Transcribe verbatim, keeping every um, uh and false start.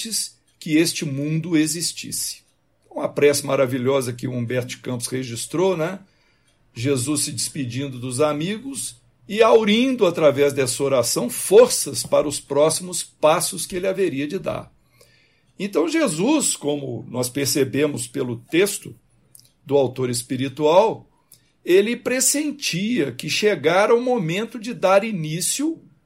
antes que este mundo existisse. Uma prece maravilhosa que o Humberto Campos registrou, né? Jesus se despedindo dos amigos e aurindo, através dessa oração, forças para os próximos passos que ele haveria de dar. Então Jesus, como nós percebemos pelo texto do autor espiritual, ele pressentia que chegara o momento de dar início